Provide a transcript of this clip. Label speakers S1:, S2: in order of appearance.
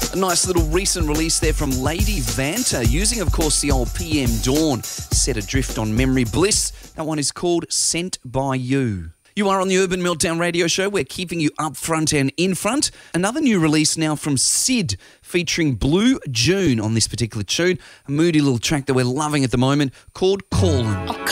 S1: A nice little recent release there from Lady Vanta, using, of course, the old PM Dawn, set adrift on Memory Bliss. That one is called Sent by You. You are on the Urban Meltdown radio show. We're keeping you up front and in front. Another new release now from Sid, featuring Blue June on this particular tune. A moody little track that we're loving at the moment called Callin'.